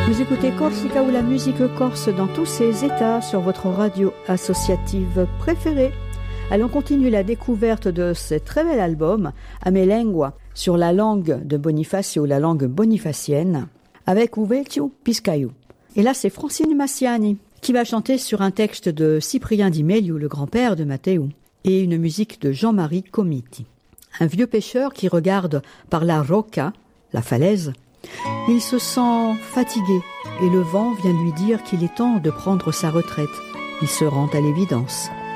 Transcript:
Vous écoutez Corsica ou la musique corse dans tous ses états sur votre radio associative préférée. Allons continuer la découverte de ce très bel album, Amelengua, sur la langue de Bonifacio, la langue bonifacienne, avec Uveltiu Piscaiu. Et là, c'est Francine Massiani qui va chanter sur un texte de Cyprien Di Meliu, le grand-père de Matteo, et une musique de Jean-Marie Comiti. Un vieux pêcheur qui regarde par la rocca, la falaise. Il se sent fatigué et le vent vient lui dire qu'il est temps de prendre sa retraite. Il se rend à l'évidence.